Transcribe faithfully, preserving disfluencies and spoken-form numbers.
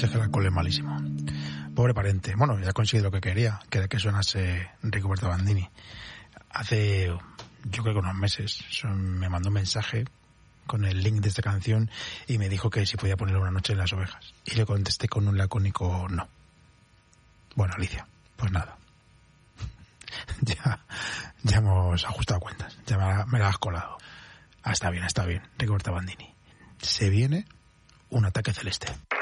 Si es que el alcohol es malísimo. Pobre parente. Bueno, ya ha conseguido lo que quería, que era que sonase Rigoberta Bandini. Hace, yo creo que unos meses, son, me mandó un mensaje con el link de esta canción y me dijo que si podía poner Una noche en las ovejas. Y le contesté con un lacónico no. Bueno, Alicia, pues nada. ya, ya hemos ajustado cuentas. Ya me la, me la has colado. Ah, está bien, está bien, Rigoberta Bandini. Se viene un ataque celeste.